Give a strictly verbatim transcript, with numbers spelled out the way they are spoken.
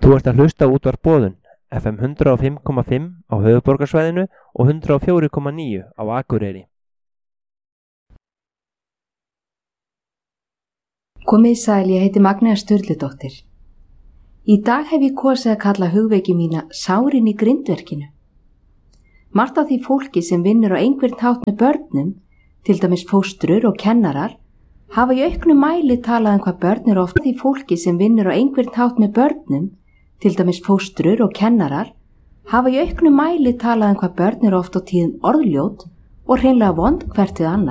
Þú ert að hlusta á útvarp Boðun, F M hundrað og fimm komma fimm á höfuðborgarsvæðinu og hundrað og fjögur komma níu á Akureyri. Komið sæl, ég heiti Magnea Sturludóttir. Í dag hef ég kosið að kalla hugveiki mína sárin í grindverkinu. Margt af því fólki sem vinnur á einhvern hátt með börnum, til dæmis fóstrur og kennarar, hafa í auknum mæli talað um hvað börn eru oft því fólki sem vinnur á einhvern hátt með börnum, til dæmis fóstrur og kennarar, hafa í auknum mæli talað um hvað börn eru oft á tíðum orðljót og hreinlega vond hvert við annað.